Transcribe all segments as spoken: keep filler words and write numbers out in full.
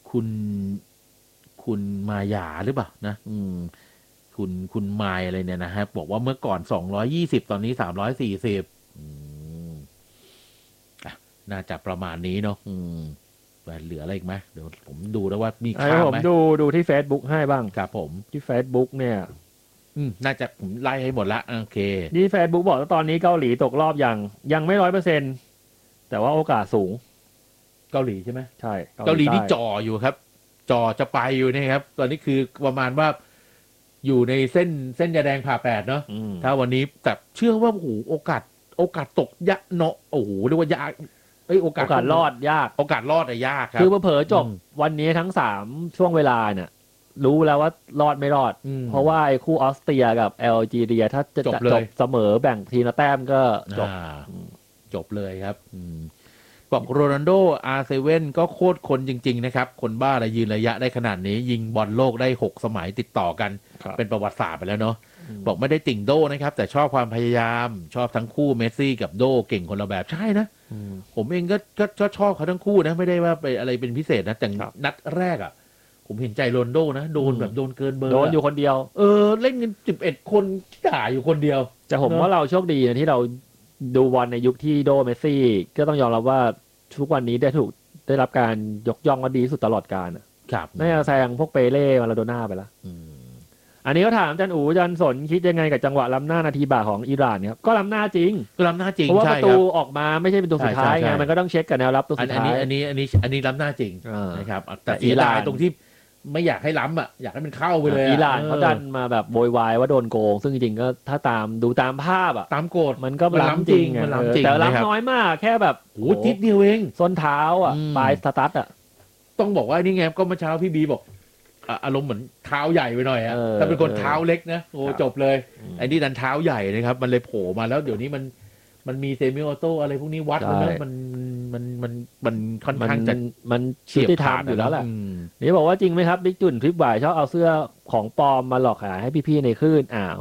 คุณคุณมายาหรือเปล่านะอืมคุณคุณมายอะไรเนี่ยนะฮะบอกว่าเมื่อก่อนสองร้อยยี่สิบตอนนี้สามร้อยสี่สิบอืมอ่ะน่าจะประมาณนี้เนาะอืมเหลืออะไรอีกไหมเดี๋ยวผมดูแล้วว่ามีข้ามผมไหมดูดูที่ Facebook ให้บ้างครับผมที่ Facebook เนี่ยอืมน่าจะผมไล่ให้หมดละโอเคที่ Facebook บอกว่าตอนนี้เกาหลีตกรอบยังยังไม่ร้อยเปอร์เซ็นต์แต่ว่าโอกาสสูงเกาหลีใช่ไหมใช่เกาหลีนี่จ่ออยู่ครับจ่อจะไปอยู่นี่ครับตอนนี้คือประมาณว่าอยู่ในเส้นเส้นยาแดงผ่าแปดเนาะถ้าวันนี้แต่เชื่อว่าโอ้โหโอกาสโอกาสตกยะเนาะโอ้โหเรียกว่ายากเอ้ยโอกาสโอกาสรอดยากโอกาสรอดอะยากครับคือเผลอจบวันนี้ทั้งสามช่วงเวลาเนี่ยรู้แล้วว่ารอดไม่รอดเพราะว่าไอ้คู่ออสเตรียกับแอลจีเรียถ้าจะจบเสมอแบ่งทีละแต้มก็จบจบเลยครับบอกโรนัลโด อาร์ เซเว่น ก็โคตรคนจริงๆนะครับคนบ้าอะไรยืนระยะได้ขนาดนี้ยิงบอลโลกได้หกสมัยติดต่อกันเป็นประวัติศาสตร์ไปแล้วเนาะบอกไม่ได้ติ่งโดนะครับแต่ชอบความพยายามชอบทั้งคู่เมสซี่กับโดเก่งคนละแบบใช่นะผมเองก็ก็ชอบเขาทั้งคู่นะไม่ได้ว่าไปอะไรเป็นพิเศษนะแต่นัดแรกอ่ะผมเห็นใจโรนัลโดนะโดนแบบโดนเกินเบอร์โดนอยู่คนเดียวเออเล่นกันสิบเอ็ดคนด่าอยู่คนเดียวแต่ผมว่าเราโชคดีนะที่เราดูบอลในยุคที่โดเมสซี่ก็ต้องยอมรับว่าทุกวันนี้ได้ถูกได้รับการยกย่องว่าดีสุดตลอดกาลครับน่าจะแซงพวกเปเล่มาราโดน่าไปแล้วอันนี้ก็ถามอาจารย์อู๋อาจารย์สนคิดยังไงกับจังหวะล้ำหน้านาทีบ่าของอิหร่านครับก็ล้ำหน้าจริงก็ล้ำหน้าจริงเพราะว่าประตูออกมาไม่ใช่เป็นตัวสุดท้ายไงมันก็ต้องเช็คกับแนวรับตัวสุดท้ายอันนี้อันนี้อันนี้ล้ำหน้าจริงนะครับแต่อิหร่านตรงที่ไม่อยากให้ล้ำอ่ะอยากให้มันเข้าไปเลยอิหร่านเขาดันมาแบบโวยวายว่าโดนโกงซึ่งจริงๆก็ถ้าตามดูตามภาพอ่ะตามกฎมันก็ล้ำจริงแต่ล้ำน้อยมากแค่แบบโอ้ทิศเดียวเองส้นเท้าอ่ะปลายสตาร์ทอ่ะต้องบอกว่านี่ไงก็เมื่อเช้าพี่บีบอกอารมณ์เหมือนเท้าใหญ่ไปหน่อยอ่ะถ้าเป็นคนเท้าเล็กนะโอ้จบเลยไอ้นี่ดันเท้าใหญ่นะครับมันเลยโผล่มาแล้วเดี๋ยวนี้มันมันมีเซมิออโต้อะไรพวกนี้วัดมันมันมันมันมันค่อนข้างจะมันเฉียบขาดอยู่แล้วแหละนี่บอกว่าจริงไหมครับบิ๊กจุนทริปบ่ายชอบเอาเสื้อของปลอมมาหลอกขายให้พี่ๆในคลื่นอ้าว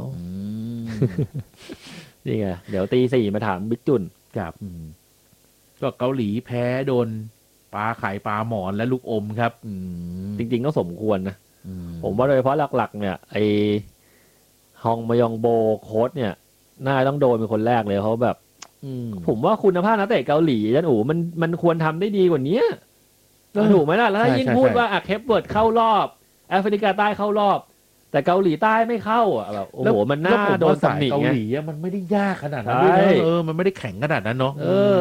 นี่ไงเดี๋ยวตีสี่มาถามบิ๊กจุนครับก็เกาหลีแพ้โดนปลาไข่ปลาหมอนและลูกอมครับจริงๆก็สมควรนะผมว่าโดยเฉพาะหลักๆเนี่ยไอฮองมยองโบโค้ชเนี่ยน่าต้องโดนเป็นคนแรกเลยเขาแบบผมว่าคุณภาพนักเตะเกาหลีจันอู๋มันมันควรทำได้ดีกว่านี้ถูกไหมล่ะแล้วยิ่งพูดว่าอ่ะเคปเวิร์ดเข้ารอบแอฟริกาใต้เข้ารอบแต่เกาหลีใต้ไม่เข้าอ่ะแบบโอ้โหมันน่าโดนตำหนิเกาหลีมันไม่ได้ยากขนาดนั้นเออมันไม่ได้แข็งขนาดนั้นเนาะเออ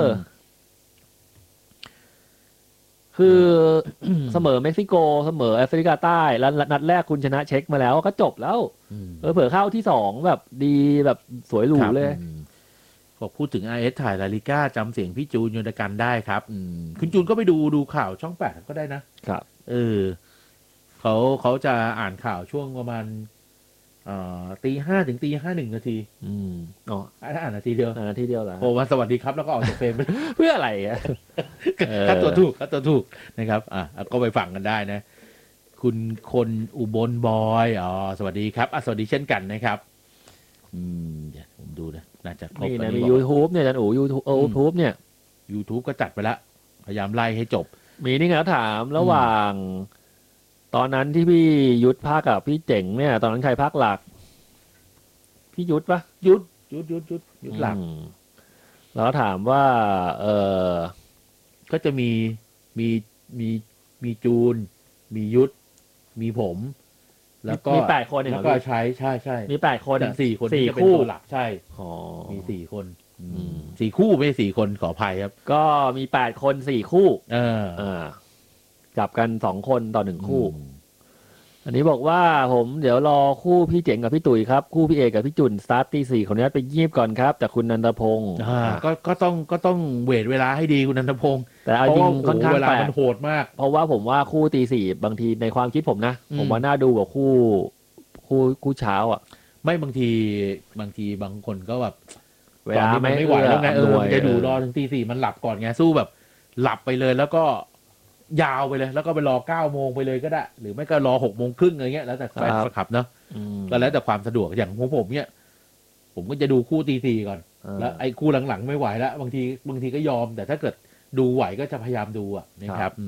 คือเสมอเม็กซิโกเสมอแอฟริกาใต้แล้วนัดแรกคุณชนะเช็คมาแล้วก็จบแล้วเออเผื่อเข้าที่สองแบบดีแบบสวยหรูเลยบอกพูดถึง ไอ เอส ถ่ายลาลิก้าจำเสียงพี่จูนยนตกันได้ครับคุณจูนก็ไปดูดูข่าวช่องแปดก็ได้นะครับเออเขาเขาจะอ่านข่าวช่วงประมาณตีห้าถึงตีห้าหนึ่งนาทีอืมอ๋อถ้าอ่านนาทีเดียวนาทีเดียวเหรอโอ้วันสวัสดีครับแล้วก็ออกจากเฟรมเพื่ออะไรอ่ะถ้าตัวถูกถ้าตัวถูกนะครับอ่ะก็ไปฟังกันได้นะคุณคนอุบลบอยอ๋อสวัสดีครับอ่ะสวัสดีเช่นกันนะครับอืมเดี๋ยวผมดูนะน่าจะครบนี่นะมี YouTube เนี่ยอาจารย์อู๋ YouTube เออ YouTube เนี่ย YouTube ก็จัดไปละพยายามไล่ให้จบมีนี่ไงเขาถามระหว่างตอนนั้นที่พี่ยุทธภาคกับพี่เจ๋งเนี่ยตอนนั้นใครภาคหลักพี่ยุทธปะยุทธยุทธยุทธยุทธยุทธหลักแล้วถามว่าเออก็จะมีมีมีมีจูนมียุทธมีผมแล้วก็มีแปดคนแล้วก็ใช้ใช่ใช่มีแปดคนสี่คนที่จะเป็นตัวหลักใช่มีสี่คนสี่คู่ไม่ใช่สี่คนขออภัยครับก็มีแปดคนสี่คู่เออเออจับกันสองคนต่อหนึ่งคู่อันนี้บอกว่าผมเดี๋ยวรอคู่พี่เจ๋งกับพี่ตุ๋ยครับคู่พี่เอกกับพี่จุนสตาร์ทตีสี่คนนี้ไปยีบก่อนครับจากคุณนันทพงศ์อ่าก็ก็ต้องก็ต้องเวทเวลาให้ดีคุณนันทพงศ์แต่เอาจริงค่อนข้างแปลกมันโหดมากเพราะว่าผมว่าคู่ตีสี่บางทีในความคิดผมนะผมว่าน่าดูกว่าคู่คู่คู่เช้าอ่ะไม่บางทีบางทีบางคนก็แบบเวลามันไม่ไหวแล้วไงเออจะดูรอถึงตีสี่มันหลับก่อนไงสู้แบบหลับไปเลยแล้วก็ยาวไปเลยแล้วก็ไปรอเก้าโมงไปเลยก็ได้หรือไม่ก็รอหกโมงครึ่งอะไรเงี้ยแล้วแต่แฟนขับเนาะก็แล้วแต่ความสะดวกอย่างของผมเนี่ยผมก็จะดูคู่ตีสี่ก่อนแล้วไอ้คู่หลังๆไม่ไหวแล้วบางทีบางทีก็ยอมแต่ถ้าเกิดดูไหวก็จะพยายามดูอ่ะนะครับ